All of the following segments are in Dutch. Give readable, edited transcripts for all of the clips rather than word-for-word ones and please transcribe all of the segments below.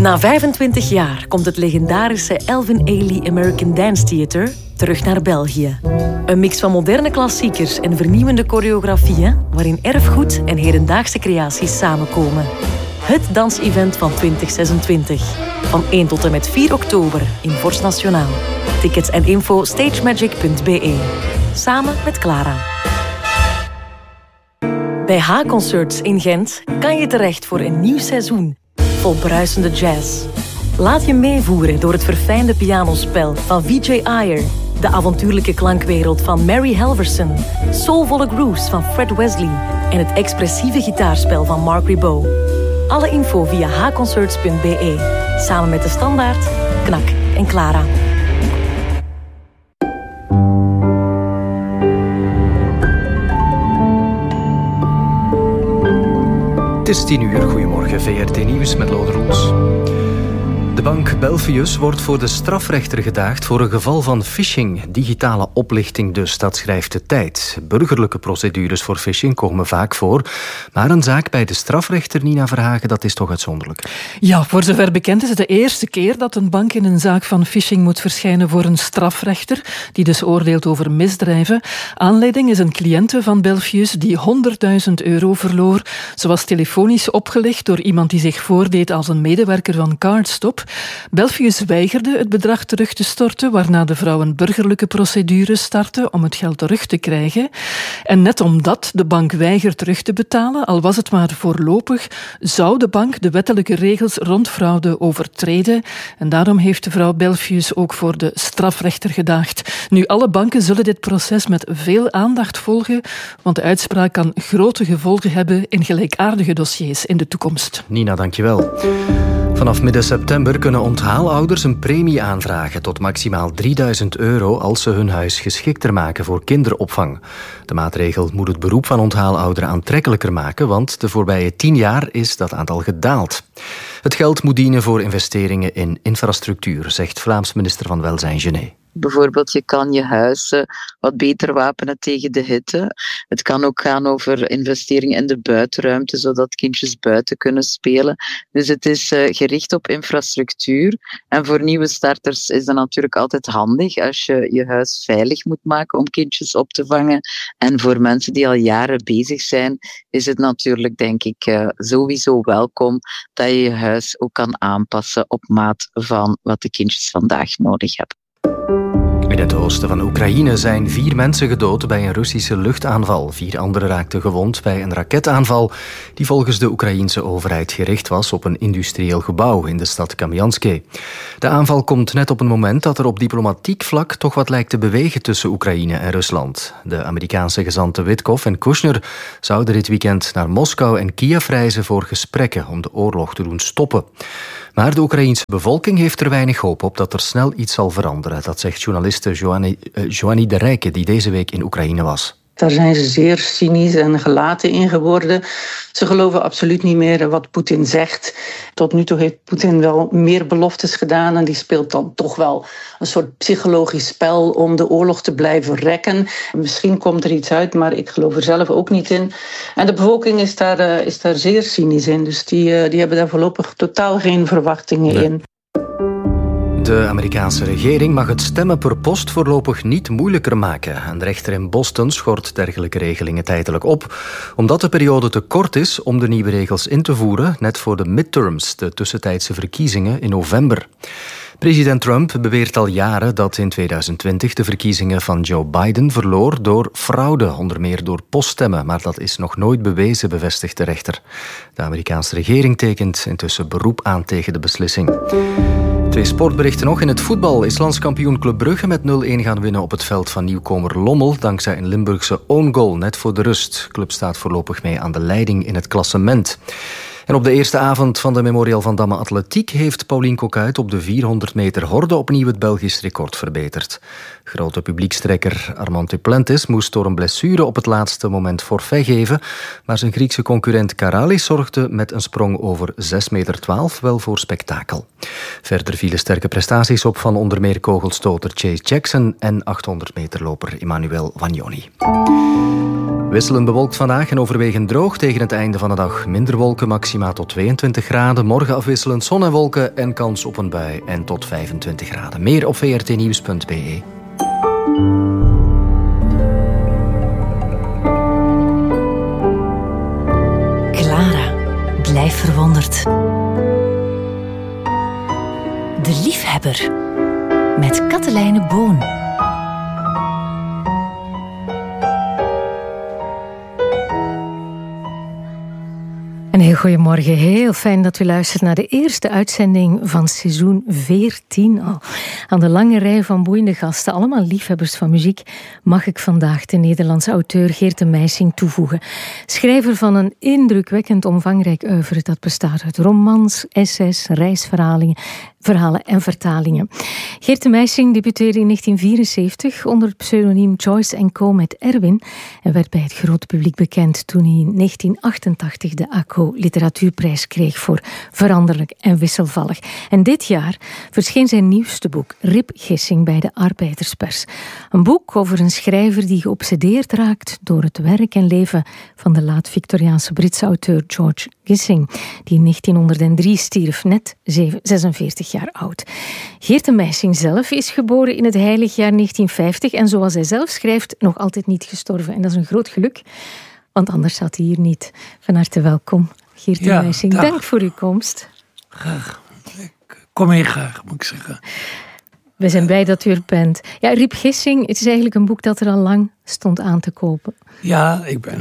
Na 25 jaar komt het legendarische Alvin Ailey American Dance Theatre terug naar België. Een mix van moderne klassiekers en vernieuwende choreografieën waarin erfgoed en hedendaagse creaties samenkomen. Het dansevent van 2026. Van 1 tot en met 4 oktober in Forst Nationaal. Tickets en info stagemagic.be. Samen met Clara. Bij H-Concerts in Gent kan je terecht voor een nieuw seizoen. Vol bruisende jazz. Laat je meevoeren door het verfijnde pianospel van Vijay Iyer, de avontuurlijke klankwereld van Mary Helverson, soulvolle grooves van Fred Wesley en het expressieve gitaarspel van Mark Ribot. Alle info via hconcerts.be. Samen met De Standaard, Knak en Clara. Het is 10:00. Goedemorgen, VRT Nieuws met Lode Roels. De bank Belfius wordt voor de strafrechter gedaagd voor een geval van phishing. Digitale oplichting dus, dat schrijft de Tijd. Burgerlijke procedures voor phishing komen vaak voor. Maar een zaak bij de strafrechter, Nina Verhagen, dat is toch uitzonderlijk? Ja, voor zover bekend is het de eerste keer dat een bank in een zaak van phishing moet verschijnen voor een strafrechter, die dus oordeelt over misdrijven. Aanleiding is een cliënte van Belfius die €100.000 verloor. Ze was telefonisch opgelicht door iemand die zich voordeed als een medewerker van Cardstop. Belfius weigerde het bedrag terug te storten, waarna de vrouw een burgerlijke procedure startte om het geld terug te krijgen. En net omdat de bank weigert terug te betalen, al was het maar voorlopig, zou de bank de wettelijke regels rond fraude overtreden. En daarom heeft de vrouw Belfius ook voor de strafrechter gedaagd. Nu, alle banken zullen dit proces met veel aandacht volgen, want de uitspraak kan grote gevolgen hebben in gelijkaardige dossiers in de toekomst. Nina, dankjewel. Vanaf midden september kunnen onthaalouders een premie aanvragen tot maximaal €3.000 als ze hun huis geschikter maken voor kinderopvang. De maatregel moet het beroep van onthaalouder aantrekkelijker maken, want de voorbije 10 jaar is dat aantal gedaald. Het geld moet dienen voor investeringen in infrastructuur, zegt Vlaams minister van Welzijn Genet. Bijvoorbeeld, je kan je huis wat beter wapenen tegen de hitte. Het kan ook gaan over investeringen in de buitenruimte, zodat kindjes buiten kunnen spelen. Dus het is gericht op infrastructuur. En voor nieuwe starters is dat natuurlijk altijd handig als je je huis veilig moet maken om kindjes op te vangen. En voor mensen die al jaren bezig zijn, is het natuurlijk, denk ik, sowieso welkom dat je je huis ook kan aanpassen op maat van wat de kindjes vandaag nodig hebben. In het oosten van Oekraïne zijn 4 mensen gedood bij een Russische luchtaanval. 4 anderen raakten gewond bij een raketaanval die volgens de Oekraïense overheid gericht was op een industrieel gebouw in de stad Kamjanske. De aanval komt net op een moment dat er op diplomatiek vlak toch wat lijkt te bewegen tussen Oekraïne en Rusland. De Amerikaanse gezanten Witkoff en Kushner zouden dit weekend naar Moskou en Kiev reizen voor gesprekken om de oorlog te doen stoppen. Maar de Oekraïense bevolking heeft er weinig hoop op dat er snel iets zal veranderen. Dat zegt journaliste Joanny de Rijke, die deze week in Oekraïne was. Daar zijn ze zeer cynisch en gelaten in geworden. Ze geloven absoluut niet meer wat Poetin zegt. Tot nu toe heeft Poetin wel meer beloftes gedaan en die speelt dan toch wel een soort psychologisch spel om de oorlog te blijven rekken. Misschien komt er iets uit, maar ik geloof er zelf ook niet in. En de bevolking is daar zeer cynisch in, dus die hebben daar voorlopig totaal geen verwachtingen in. De Amerikaanse regering mag het stemmen per post voorlopig niet moeilijker maken. Een rechter in Boston schort dergelijke regelingen tijdelijk op, omdat de periode te kort is om de nieuwe regels in te voeren, net voor de midterms, de tussentijdse verkiezingen in november. President Trump beweert al jaren dat in 2020 de verkiezingen van Joe Biden verloor door fraude, onder meer door poststemmen. Maar dat is nog nooit bewezen, bevestigt de rechter. De Amerikaanse regering tekent intussen beroep aan tegen de beslissing. 2 sportberichten nog. In het voetbal is landskampioen Club Brugge met 0-1 gaan winnen op het veld van nieuwkomer Lommel, dankzij een Limburgse own goal net voor de rust. De club staat voorlopig mee aan de leiding in het klassement. En op de eerste avond van de Memorial van Damme Atletiek heeft Pauline Coquuyt op de 400 meter horde opnieuw het Belgisch record verbeterd. Grote publiekstrekker Armand Duplantis moest door een blessure op het laatste moment forfait geven, maar zijn Griekse concurrent Karalis zorgde met een sprong over 6,12 meter wel voor spektakel. Verder vielen sterke prestaties op van onder meer kogelstoter Chase Jackson en 800 meterloper Emmanuel Wagnoni. Wisselend bewolkt vandaag en overwegend droog. Tegen het einde van de dag minder wolken, maximaal maxima tot 22 graden. Morgen afwisselend zon en wolken en kans op een bui en tot 25 graden. Meer op vrtnieuws.be. Clara, blijf verwonderd. De liefhebber met Katelijne Boon. Een heel goedemorgen. Heel fijn dat u luistert naar de eerste uitzending van seizoen 14 al. Aan de lange rij van boeiende gasten, allemaal liefhebbers van muziek, mag ik vandaag de Nederlandse auteur Geert de Meijsing toevoegen. Schrijver van een indrukwekkend omvangrijk oeuvre dat bestaat uit romans, essays, reisverhalen en vertalingen. Geert de Meijsing debuteerde in 1974 onder het pseudoniem Joyce & Co. met Erwin en werd bij het grote publiek bekend toen hij in 1988 de ACO Literatuurprijs kreeg voor Veranderlijk en Wisselvallig. En dit jaar verscheen zijn nieuwste boek, Rip Gissing, bij de Arbeiderspers. Een boek over een schrijver die geobsedeerd raakt door het werk en leven van de laat-Victoriaanse Britse auteur George Gissing, die in 1903 stierf, net 46 jaar oud. Geert de Meijsing zelf is geboren in het heilig jaar 1950 en zoals hij zelf schrijft, nog altijd niet gestorven. En dat is een groot geluk, want anders zat hij hier niet. Van harte welkom, Geert de Meijsing. Dag. Dank voor uw komst. Graag. Ik kom hier graag, moet ik zeggen. We zijn blij dat u er bent. Ja, Rip Gissing, het is eigenlijk een boek dat er al lang stond aan te kopen. Ja,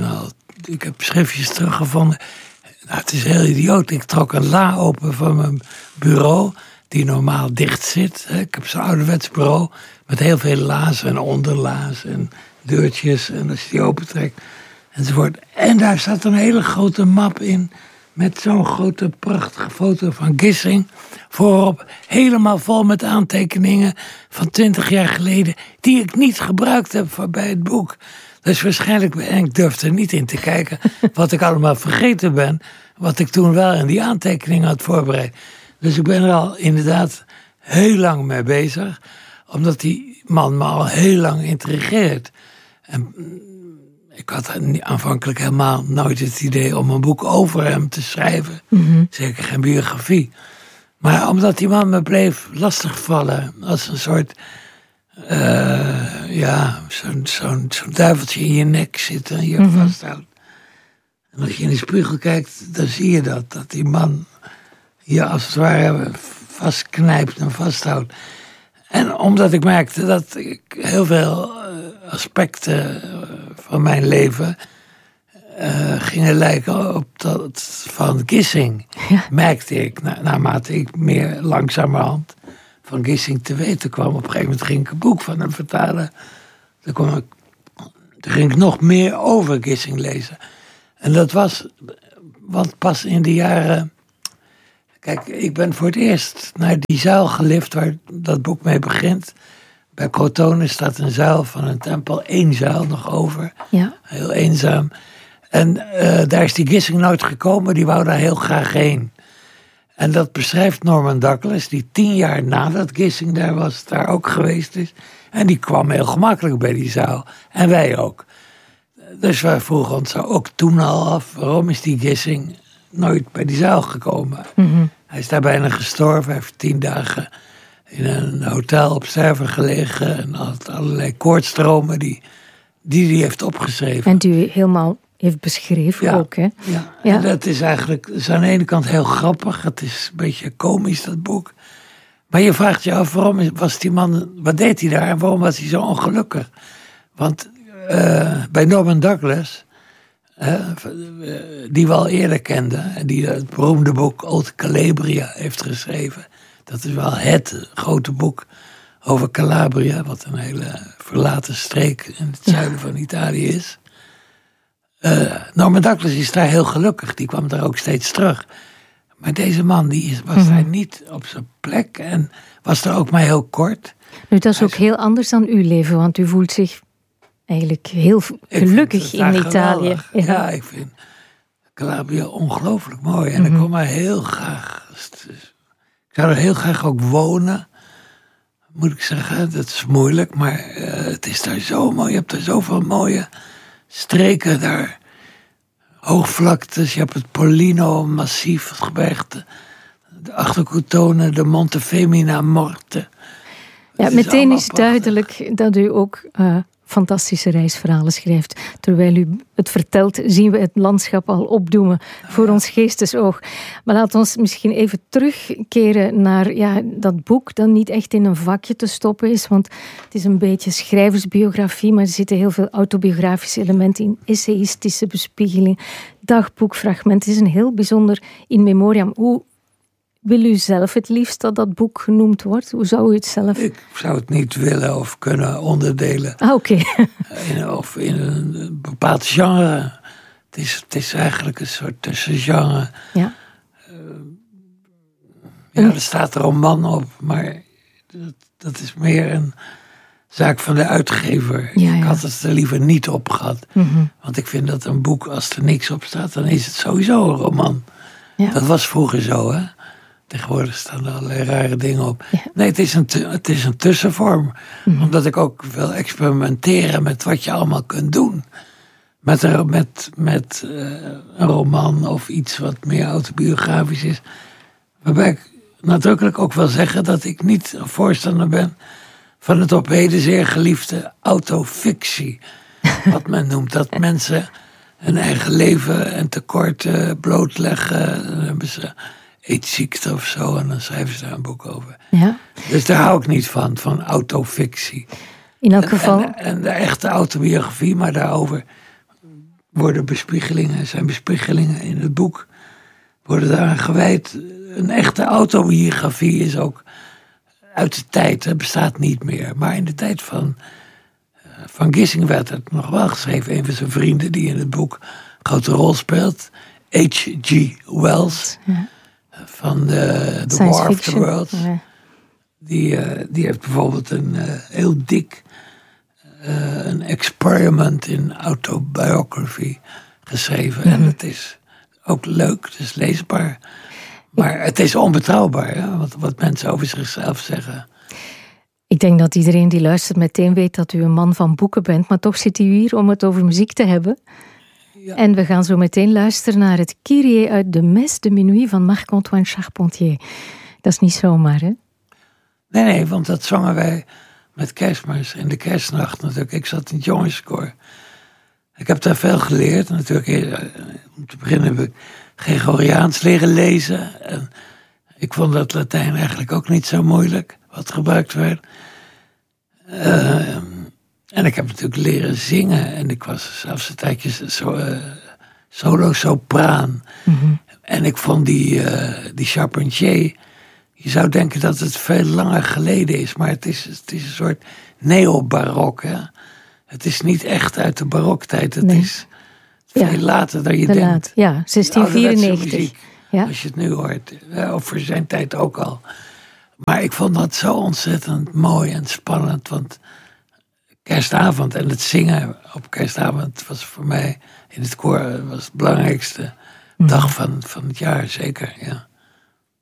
ik heb schriftjes teruggevonden. Nou, het is heel idioot. Ik trok een la open van mijn bureau, die normaal dicht zit. Ik heb zo'n ouderwets bureau met heel veel lazen en onderlazen en deurtjes. En als je die opentrekt enzovoort. En daar staat een hele grote map in met zo'n grote prachtige foto van Gissing. Voorop helemaal vol met aantekeningen van 20 jaar geleden die ik niet gebruikt heb voor bij het boek. Dus waarschijnlijk, en ik durf er niet in te kijken wat ik allemaal vergeten ben, wat ik toen wel in die aantekeningen had voorbereid. Dus ik ben er al inderdaad heel lang mee bezig, omdat die man me al heel lang intrigeert. En ik had aanvankelijk helemaal nooit het idee om een boek over hem te schrijven. Mm-hmm. Zeker geen biografie. Maar omdat die man me bleef lastigvallen als een soort zo'n duiveltje in je nek zit en je vasthoudt. En als je in de spiegel kijkt, dan zie je dat die man je als het ware vastknijpt en vasthoudt. En omdat ik merkte dat ik heel veel aspecten van mijn leven gingen lijken op dat van Gissing, merkte ik, naarmate ik meer langzamerhand van Gissing te weten kwam. Op een gegeven moment ging ik een boek van hem vertalen. Toen ging ik nog meer over Gissing lezen. En dat was, want pas in de jaren... Kijk, ik ben voor het eerst naar die zuil gelift waar dat boek mee begint. Bij Crotone staat een zuil van een tempel, 1 zuil nog over. Ja. Heel eenzaam. En daar is die Gissing nooit gekomen, die wou daar heel graag heen. En dat beschrijft Norman Douglas, die 10 jaar nadat Gissing daar was, daar ook geweest is. En die kwam heel gemakkelijk bij die zuil. En wij ook. Dus wij vroegen ons ook toen al af, waarom is die Gissing nooit bij die zuil gekomen? Mm-hmm. Hij is daar bijna gestorven, hij heeft 10 dagen in een hotel op sterven gelegen en had allerlei koortsstromen die heeft opgeschreven. En die u helemaal heeft beschreven ook, hè? Ja. En dat is eigenlijk, dat is aan de ene kant heel grappig. Het is een beetje komisch, dat boek. Maar je vraagt je af, waarom was die man, wat deed hij daar en waarom was hij zo ongelukkig? Want bij Norman Douglas, die we al eerder kenden, en die het beroemde boek Old Calabria heeft geschreven. Dat is wel het grote boek over Calabria, wat een hele verlaten streek in het zuiden van Italië is. Norman Douglas is daar heel gelukkig, die kwam daar ook steeds terug. Maar deze man was daar niet op zijn plek en was er ook maar heel kort. Nu, dat is ook heel anders dan uw leven, want u voelt zich eigenlijk heel gelukkig in Italië. Ja, ik vind Calabria ongelooflijk mooi en ik kom maar heel graag. Ik zou er heel graag ook wonen, moet ik zeggen. Dat is moeilijk, maar het is daar zo mooi. Je hebt er zoveel mooie streken daar hoogvlaktes, je hebt het Pollino-massief, het gebergte, de Achtercoutonen, de Monte Femina Morte. Ja, meteen is duidelijk dat u ook fantastische reisverhalen schrijft. Terwijl u het vertelt, zien we het landschap al opdoemen voor ons geestesoog. Maar laat ons misschien even terugkeren naar dat boek dat niet echt in een vakje te stoppen is, want het is een beetje schrijversbiografie, maar er zitten heel veel autobiografische elementen in, essayistische bespiegeling, dagboekfragmenten. Het is een heel bijzonder in memoriam. Hoe wil u zelf het liefst dat dat boek genoemd wordt? Hoe zou u het zelf... Ik zou het niet willen of kunnen onderdelen. Oké. Of in een bepaald genre. Het is eigenlijk een soort tussengenre. Ja. Er staat een roman op, maar dat is meer een zaak van de uitgever. Ja. Ik had het er liever niet op gehad. Mm-hmm. Want ik vind dat een boek, als er niks op staat, dan is het sowieso een roman. Ja. Dat was vroeger zo, hè. Tegenwoordig staan er allerlei rare dingen op. Ja. Nee, het is een tussenvorm. Mm-hmm. Omdat ik ook wil experimenteren met wat je allemaal kunt doen. Met een roman of iets wat meer autobiografisch is. Waarbij ik nadrukkelijk ook wil zeggen dat ik niet een voorstander ben van het op heden zeer geliefde autofictie. Wat men noemt, dat mensen hun eigen leven en tekorten blootleggen. Dan hebben ze eetziekte of zo en dan schrijven ze daar een boek over. Ja. Dus daar hou ik niet van autofictie. In elk geval... En de echte autobiografie, maar daarover zijn bespiegelingen in het boek, worden daaraan gewijd. Een echte autobiografie is ook uit de tijd, het bestaat niet meer. Maar in de tijd van Gissing werd het nog wel geschreven. Een van zijn vrienden die in het boek een grote rol speelt, H.G. Wells, van The War of the Worlds. Ja. Die heeft bijvoorbeeld een heel dik een experiment in autobiography geschreven. En het is ook leuk, het is leesbaar. Maar het is onbetrouwbaar, ja, wat mensen over zichzelf zeggen. Ik denk dat iedereen die luistert meteen weet dat u een man van boeken bent, maar toch zit u hier om het over muziek te hebben. Ja. En we gaan zo meteen luisteren naar het Kyrie uit de Messe de Minuit van Marc-Antoine Charpentier. Dat is niet zomaar, hè? Nee, want dat zongen wij met kerstmis in de kerstnacht natuurlijk. Ik zat in het jongenskoor. Ik heb daar veel geleerd. Natuurlijk, om te beginnen heb ik Gregoriaans leren lezen. En ik vond dat Latijn eigenlijk ook niet zo moeilijk, wat gebruikt werd. En ik heb natuurlijk leren zingen. En ik was zelfs een tijdje solo-sopraan. Mm-hmm. En ik vond die Charpentier, je zou denken dat het veel langer geleden is. Maar het is een soort neo-barok. Hè? Het is niet echt uit de baroktijd. Het is veel later dan je denkt. Ja, 1694. Muziek, als je het nu hoort. Of voor zijn tijd ook al. Maar ik vond dat zo ontzettend mooi en spannend. Want kerstavond en het zingen op kerstavond was voor mij in het koor was het belangrijkste dag van het jaar, zeker. Ja.